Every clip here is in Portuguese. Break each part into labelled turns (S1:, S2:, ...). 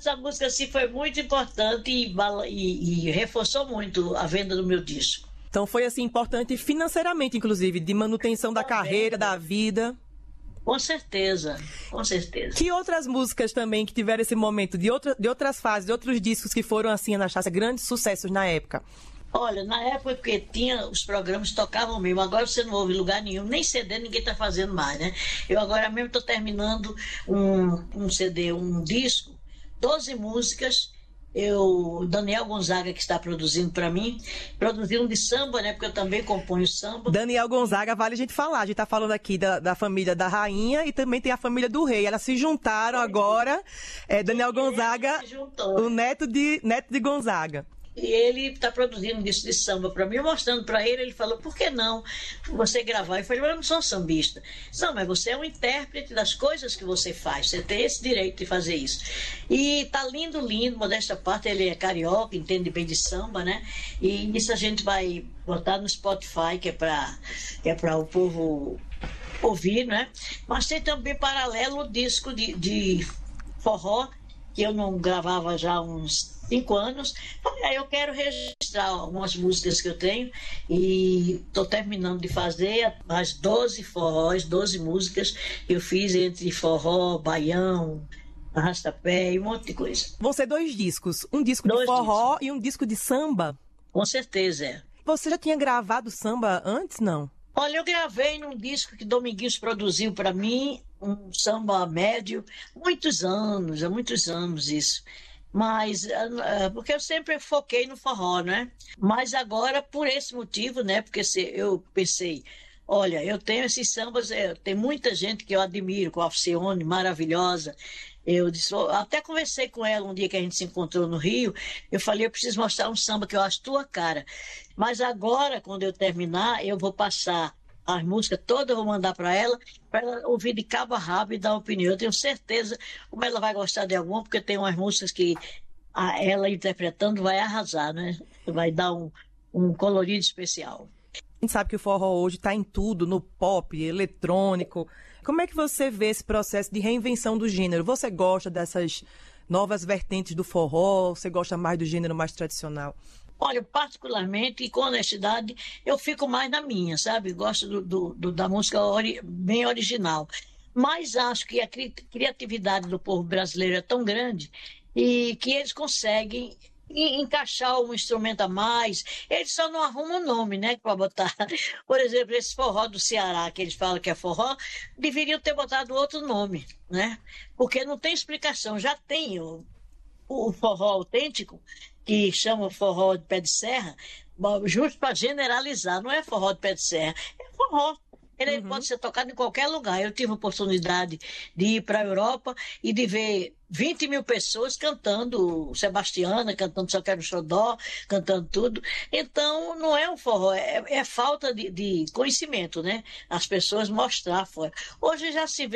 S1: essa música assim, foi muito importante e reforçou muito a venda do meu disco.
S2: Então foi assim importante financeiramente, inclusive, de manutenção da carreira, da vida.
S1: Com certeza, com certeza.
S2: Que outras músicas também que tiveram esse momento, de outras fases, de outros discos que foram assim, Anastácia, grandes sucessos na época?
S1: Olha, na época que tinha, os programas tocavam mesmo, agora você não ouve em lugar nenhum, nem CD ninguém está fazendo mais, né? Eu agora mesmo estou terminando um CD, um disco, 12 músicas. Daniel Gonzaga, que está produzindo para mim, produzindo de samba, né? Porque eu também componho samba.
S2: Daniel Gonzaga, vale a gente falar. A gente está falando aqui da família da rainha e também tem a família do rei. Elas se juntaram agora. Daniel Gonzaga, o neto de Gonzaga.
S1: E ele está produzindo um disco de samba para mim, mostrando para ele. Ele falou, por que não você gravar? Eu falei, mas eu não sou sambista. Não, mas você é um intérprete das coisas que você faz. Você tem esse direito de fazer isso. E tá lindo, lindo. Modesta parte, ele é carioca, entende bem de samba, né? E isso a gente vai botar no Spotify, que é para o povo ouvir, né? Mas tem também paralelo o disco de forró, que eu não gravava já há uns 5 anos. Aí eu quero registrar algumas músicas que eu tenho e estou terminando de fazer as 12 forróis, 12 músicas que eu fiz entre forró, baião, arrastapé e um monte de coisa.
S2: Vão ser 2 discos, um disco de forró e um disco de samba?
S1: Com certeza, é.
S2: Você já tinha gravado samba antes, não?
S1: Olha, eu gravei num disco que Dominguinhos produziu para mim, um samba médio, há muitos anos isso. Mas, porque eu sempre foquei no forró, né? Mas agora, por esse motivo, né? Porque eu pensei, olha, eu tenho esses sambas, tem muita gente que eu admiro, com a Alcione, maravilhosa. Eu disse, até conversei com ela um dia que a gente se encontrou no Rio. Eu falei, eu preciso mostrar um samba que eu acho tua cara. Mas agora, quando eu terminar, eu vou passar as músicas todas, eu vou mandar para ela ouvir de cabo a rabo e dar opinião. Eu tenho certeza como ela vai gostar de alguma, porque tem umas músicas que ela interpretando vai arrasar, né? Vai dar um colorido especial.
S2: A gente sabe que o forró hoje está em tudo, no pop, eletrônico. Como é que você vê esse processo de reinvenção do gênero? Você gosta dessas novas vertentes do forró? Você gosta mais do gênero mais tradicional?
S1: Olha, particularmente e com honestidade, eu fico mais na minha, sabe? Gosto da música bem original. Mas acho que a criatividade do povo brasileiro é tão grande e que eles conseguem encaixar um instrumento a mais. Eles só não arrumam o nome, né, para botar. Por exemplo, esse forró do Ceará, que eles falam que é forró, deveriam ter botado outro nome, né? Porque não tem explicação. Já tem o forró autêntico, que chama forró de pé de serra, justo para generalizar. Não é forró de pé de serra, é forró. Ele pode ser tocado em qualquer lugar. Eu tive a oportunidade de ir para a Europa e de ver 20 mil pessoas cantando Sebastiana, cantando Só Quero Xodó, cantando tudo. Então, não é um forró, é falta de conhecimento, né? As pessoas mostrar fora. Hoje já se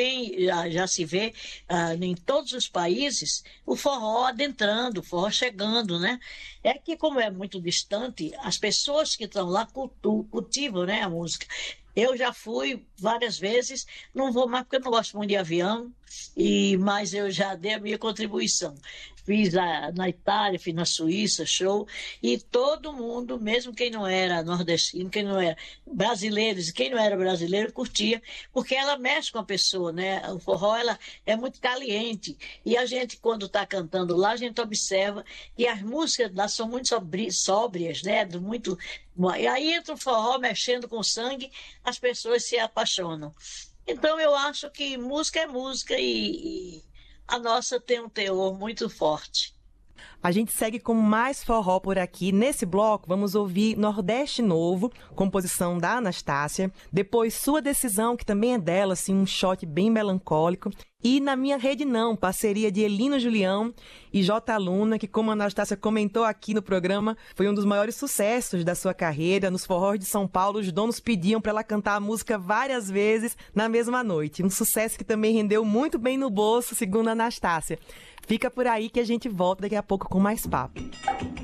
S1: vê em todos os países o forró adentrando, o forró chegando, né? É que, como é muito distante, as pessoas que estão lá cultivam, né, a música. Eu já fui várias vezes, não vou mais porque eu não gosto muito de avião, mas eu já dei a minha contribuição. Fiz na Itália, fiz na Suíça, show, e todo mundo, mesmo quem não era nordestino, quem não era brasileiros e quem não era brasileiro, curtia, porque ela mexe com a pessoa, né? O forró, ela é muito caliente, e a gente, quando está cantando lá, a gente observa que as músicas lá são muito sóbrias, né? E aí entra o forró mexendo com sangue, as pessoas se apaixonam. Então eu acho que música é música e a nossa tem um teor muito forte.
S2: A gente segue com mais forró por aqui. Nesse bloco, vamos ouvir Nordeste Novo, composição da Anastácia. Depois, Sua Decisão, que também é dela, assim, um shot bem melancólico. E Na Minha Rede Não, parceria de Elino Julião e J. Luna, que, como a Anastácia comentou aqui no programa, foi um dos maiores sucessos da sua carreira. Nos forrós de São Paulo, os donos pediam para ela cantar a música várias vezes na mesma noite. Um sucesso que também rendeu muito bem no bolso, segundo a Anastácia. Fica por aí que a gente volta daqui a pouco com mais papo.